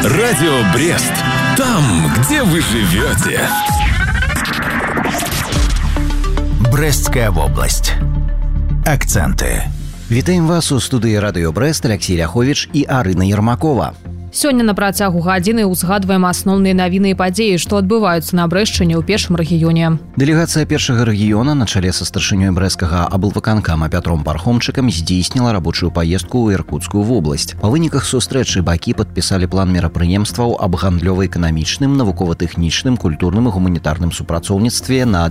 Радио Брест. Там, где вы живете. Брестская область. Акценты. Вітаем вас у студыі Радыё Брест, Алексей Ляхович і Арына Ермакова. Сёння на працягу гадзіны ўзгадваем асноўныя навіны і падзеі, што адбываюцца на Брэстчыне ў першым рэгіёне. Дэлегацыя першага рэгіёна на чале са старшынёй брэсцкага аблвыканкама Пятром Пархомчыкам здзейсніла рабочую паездку ў Іркуцкую вобласць. Па выніках сустрэчы бакі падпісалі план мерапрыемстваў аб гандлёва-эканамічным, навукова-тэхнічным, культурным і гуманітарным супрацоўніцтве на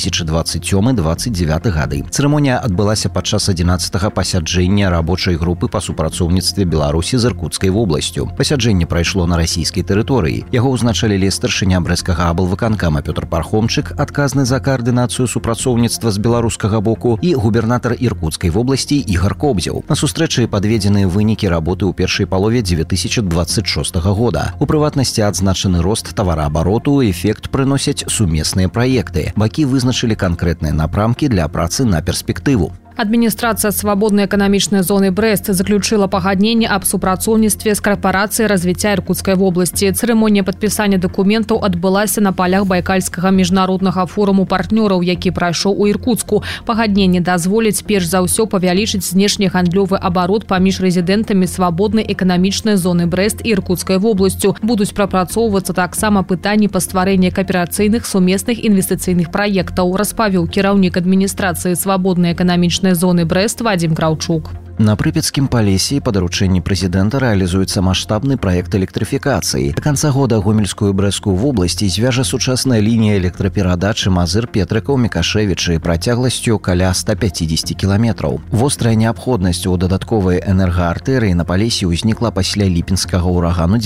2027-2029 гады. Цырымонія адбылася падчас 11-га пасяджэння рабочай групы па супрацоўніцтве Беларусі з Іркуцкай вобласцю. Пасяджэнне прайшло на расійскай тэрыторыі. Яго ўзначалілі старшыня брэсцкага аблвыканкама Пётр Пархомчык, адказны за каардынацыю супрацоўніцтва з беларускага боку, і губернатар Іркуцкай вобласці Ігар Кобзеў. На сустрэчы падведзены вынікі работы ў першай палове 2026 года. У прыватнасці адзначаны рост тавараабароту, эфект прыносяць сумесныя праекты. Бакі вызначылі канкрэтныя напрамкі для працы на перспектыву. Адміністрацыя свабоднай эканамічнай зоны Брэст заключила пагадненне аб супрацоўніцтве з карпарацыяй развіцця Іркуцкай вобласці. Цырымонія падпісання дакументаў адбылася на палях Байкальскага міжнароднага форуму партнёраў, які прайшоў у Іркуцку. Пагадненне дазволіць перш за ўсё павялічыць знешнегандлёвы абарот паміж рэзідэнтамі свабоднай эканамічнай зоны Брэст і Іркуцкай вобласцю. Будуць прапрацоўвацца таксама пытанні па стварэнні кааперацыйных сумесных інвестыцыйных праектаў, распавёў кіраўнік адміністрацыі свабоднай эканамічнай зоны Брэст Вадзім Краўчук. На Прыпяцкім палесе па даручэнні прэзідэнта рэалізуецца маштабны праект электрыфікацыі. Да канца года Гомельскую і Брэсцкую вобласці звяжа сучасная лінія электраперадачы Мазыр-Петрыкаў-Мікашэвічы працягласцю каля 150 кіламетраў. Вострая неабходнасць у дадатковай энергаартэрыі на палесе ўзнікла пасля ліпенскага ўрагану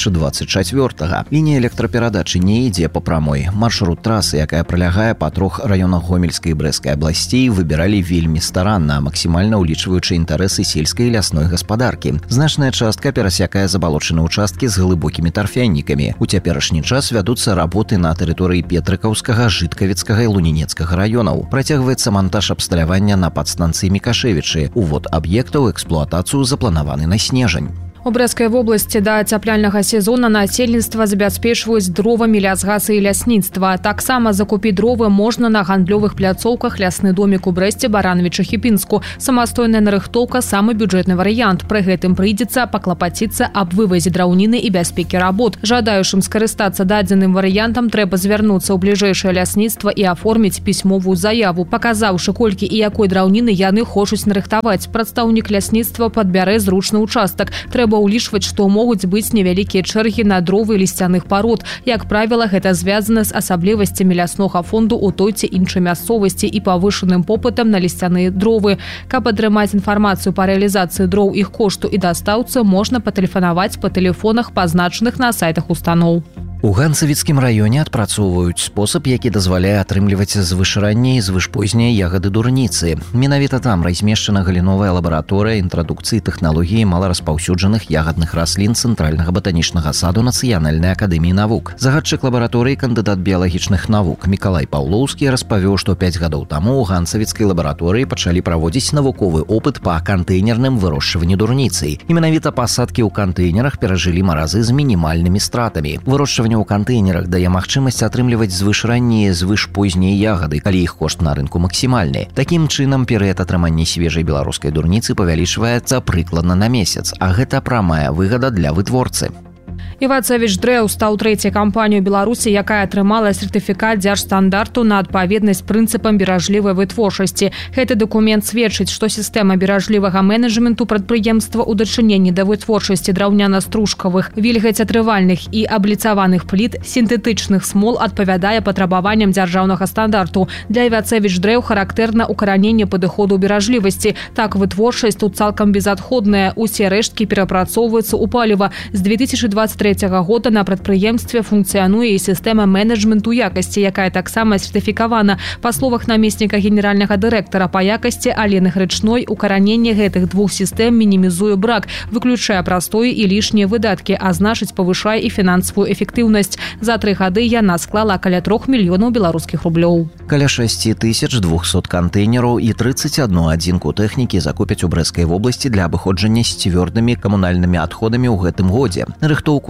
2024-га. Лінія электраперадачы не ідзе па прамой. Маршрут трасы, якая пралягае па трох раёнах Гомельскай і Брэсцкай абласцей, выбіралі вельмі старанна, максімальна ўлічваючы інтарэсы сельскай і лясной гаспадаркі. Значная частка перасякае забалочаныя ўчасткі з глыбокімі тарфянікамі. У цяперашні час вядуцца работы на тэрыторыі Петрыкаўскага, Жыткавіцкага і Лунінецкага раёнаў. Працягваецца монтаж абсталявання на падстанцыі Мікашэвічы. Увод аб'ектаў эксплуатацыю запланаваны на снежань. У Брэсцкай вобласці да цяпляльнага сезона насельніцтва забяспечваюць дровамі лясгаса і лясніцтва. Таксама закупіць дровы можна на гандлёвых пляцоўках лясны домік у Брэсце, Барановічы-Хіпінску. Самастойная нарыхтоўка – самы бюджэтны варыянт. Пры гэтым прыйдзецца паклапаціцца аб вывазе драўніны і бяспекі работ. Жадаючым скарыстацца дадзеным варыянтам трэба звярнуцца ў бліжэйшае лясніцтва і аформіць пісьмовую заяву, паказаўшы, колькі і якой драўніны яны хочуць нарыхтаваць. Прадстаўнік лясніцтва падбярэ зручны ўчастак. Трэба улічваць, што могуць быць невялікія чэргі на дровы лісцяных парод. Як правіла, гэта звязана з асаблівасцямі ляснога фонду ў той ці іншай мясцовасці і павышаным попытам на лісцяныя дровы. Каб атрымаць інфармацыю па рэалізацыі дроў, іх кошту і дастаўцы, можна патэлефанаваць па тэлефонах, пазначаных на сайтах устаноў. У Ганцавіцкім раёне адпрацоўваюць спосаб, які дазваляе атрымліваць звышраннія і звышпознія ягады дурніцы. Менавіта там размешчана галіновая лабараторыя інтрадукцыі тэхналогіі малараспаўсюджаных ягадных раслін Цэнтральнага батанічнага саду Нацыянальнай акадэміі навук. Загадчык лабараторыі, кандыдат біялагічных навук Мікалай Паўлоўскі распавёў, што 5 гадоў таму ў Ганцавіцкай лабараторыі пачалі праводзіць навуковы опыт па кантэйнерным вырошчванні дурніцы. І менавіта пасадкі ў кантэйнерах перажылі маразы з мінімальнымі стратамі. Вырошчванне ў кантэйнерах дае магчымасць атрымліваць звышраннія, звышпознія ягады, калі іх кошт на рынку максімальны. Такім чынам, перыяд атрымання свежай беларускай дурніцы павялічваецца прыкладна на месяц, а гэта прамая выгада для вытворцы. Івацевіч Дрэў стаў трэцяй кампаніяй Беларусі, якая атрымала сертыфікат дзяржстандарту на адпаведнасць прынцыпам беражлівай вытворчасці. Гэты дакумент сведчыць, што сістэма беражлівага менеджменту прадпрыемства ў дачыненні да вытворчасці драўняна-стружкавых, вільгацятрывальных і абліцаваных пліт сінтэтычных смол адпавядае патрабаванням дзяржаўнага стандарту. Для Івацевіч Дрэў характэрна укараненне падыходу беражлівасці. Так, вытворчасць тут цалкам безадходная. Усе рэшткі перапрацоўваюцца ў паліва. З 2023 года на прадпрыемстве функцыянуе і сістэма менеджменту якасці, якая таксама сертыфікавана. Па словах намесніка генеральнага дырэктара па якасці Алены Грычной, укараненне гэтых двух сістэм мінімізуе брак, выключае прастої і лішнія выдаткі, а значыць павышае і фінансавую эфектыўнасць. За 3 гады яна склала каля 3 мільёнаў беларускіх рублёў. Каля 6200 кантэйнераў і 31 адзінку тэхнікі закупяць у Брэсцкай вобласці для абыходжання з цвёрдымі камунальнымі адходамі ў гэтым годзе. Нарыхтоўку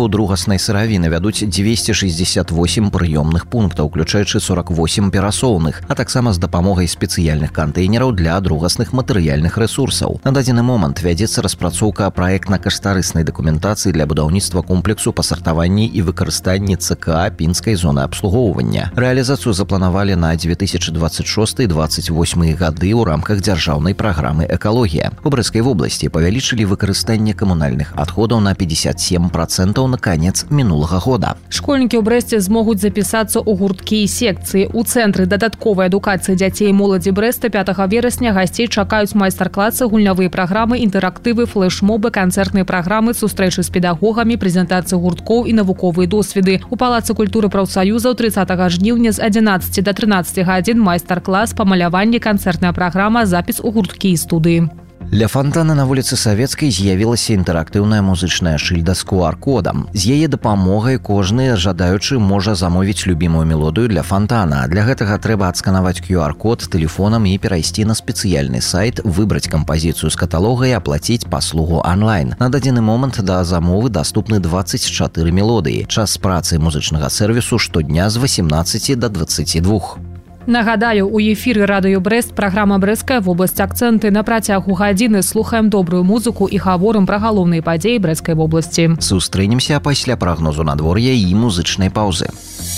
экспарту другаснай сыравіны вядуць 268 прыёмных пунктаў, уключаючы 48 перасоўных, а таксама з дапамогай спецыяльных кантэйнераў для другасных матэрыяльных рэсурсаў. На дадзены момант вядзецца распрацоўка праектна-каштарыснай дакументацыі для будаўніцтва комплексу па сартаванні і выкарыстанні ЦКА пінскай зоны абслугоўвання. Рэалізацыю запланавалі на 2026-2028 гады ў рамках дзяржаўнай праграмы «Экалогія». У Брэсцкай вобласці павялічылі выкарыстанне камунальных адходаў на 57% на канец мінулага года. Школьнікі ў Брэсце змогуць запісацца ў гурткі і секцыі. У цэнтры дадатковай адукацыі дзяцей і моладзі Брэста 5 верасня гасцей чакаюць майстар-класы, гульнявыя праграмы, інтэрактывы, флэш-мобы, канцэртныя праграмы, сустрэчы з педагогамі, прэзентацыі гурткоў і навуковыя досведы. У Палацы культуры прафсаюзаў 30 жніўня з 11 до 13 гадзін майстар-клас па маляванні, канцэртная праграма, запіс у гурткі і студыі. Ля фантана на вуліцы Савецкай з'явілася інтэрактыўная музычная шыльда з QR-кодам. З яе дапамогай кожны жадаючы можа замовіць любімую мелодыю для фантана. Для гэтага трэба адсканаваць QR-код тэлефонам і перайсці на спецыяльны сайт, выбраць кампазіцыю з каталога і аплаціць паслугу онлайн. На дадзены момант да замовы даступны 24 мелодыі. Час працы музычнага сэрвісу штодня з 18 до 22. Нагадаю, у эфіры радыё Брэст праграма «Брэсцкая вобласць. Акцэнты». На працягу гадзіны слухаем добрую музыку і гаворым пра галоўныя падзеі Брэсцкай вобласці. Сустрэнемся пасля прагнозу надвор'я і музычнай паўзы.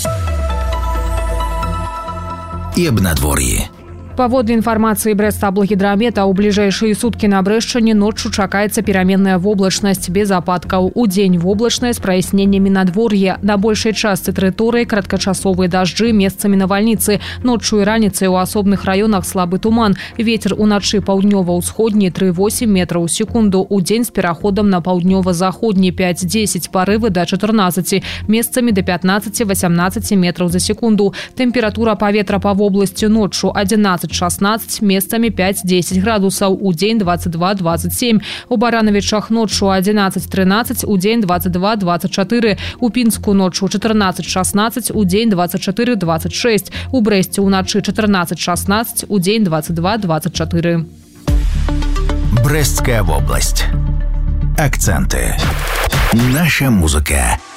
І аб надвор'і. Паводле інфармацыі Брэстаблагідрамета, у бліжэйшыя суткі на Брэшчыне ноччу чакаецца пераменная воблачнасць без ападкаў. Удзень воблачнае з праясненнямі надвор'я. На большай частцы тэрыторыі кароткачасовыя дажджы, месцамі навальніцы. Ноччу і раніцай у асобных раёнах слабы туман. Вецер уначы паўднёва-ўсходні 3,8 метраў у секунду. Удзень з пераходам на паўднёва-заходні 5-10, парывы да 14, месцамі да 15-18 метраў за секунду. Тэмпература паветра па вобласці ноччу 11-16, месцамі 5-10 градусаў, удзень 22-27. У Баранавічах ноччу 11-13, удзень 22-24. У Пінску ноччу 14-16, удзень 24-26. У Брэсце ўначы 14-16, удзень 22-24. Брэсцкая вобласць. Акценты. Наша музыка.